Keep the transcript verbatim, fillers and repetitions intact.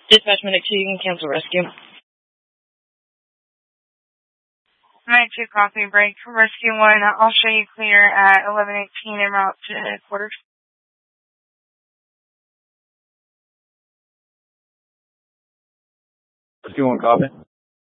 Dispatch Medic two, you can cancel rescue. nine two, copy, break. Rescue one, I'll show you clear at eleven eighteen en route to headquarters. Rescue one, copy.